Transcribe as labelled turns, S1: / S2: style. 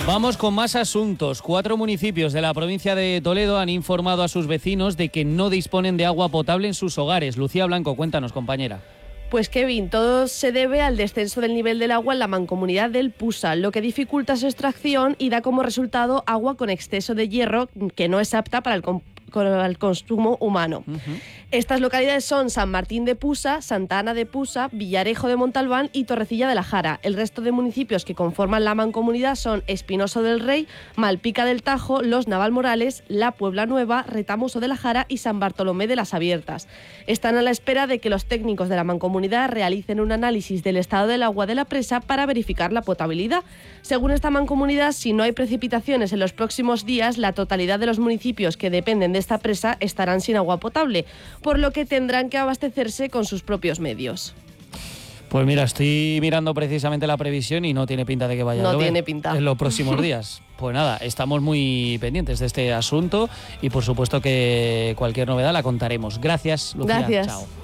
S1: Vamos con más asuntos. 4 municipios de la provincia de Toledo han informado a sus vecinos de que no disponen de agua potable en sus hogares. Lucía Blanco, cuéntanos, compañera.
S2: Pues Kevin, todo se debe al descenso del nivel del agua en la mancomunidad del Pusa, lo que dificulta su extracción y da como resultado agua con exceso de hierro que no es apta para el consumo humano. Estas localidades son San Martín de Pusa, Santa Ana de Pusa, Villarejo de Montalbán y Torrecilla de la Jara. El resto de municipios que conforman la mancomunidad son Espinoso del Rey, Malpica del Tajo, Los Navalmorales, La Puebla Nueva, Retamoso de la Jara y San Bartolomé de las Abiertas. Están a la espera de que los técnicos de la mancomunidad realicen un análisis del estado del agua de la presa para verificar la potabilidad. Según esta mancomunidad, si no hay precipitaciones en los próximos días, la totalidad de los municipios que dependen de esta presa estarán sin agua potable, por lo que tendrán que abastecerse con sus propios medios.
S1: Pues mira, estoy mirando precisamente la previsión y no tiene pinta de que vaya a llover.
S2: No tiene pinta.
S1: En los próximos días. Pues nada, estamos muy pendientes de este asunto y por supuesto que cualquier novedad la contaremos. Gracias, Lucía.
S2: Gracias.
S1: Chao.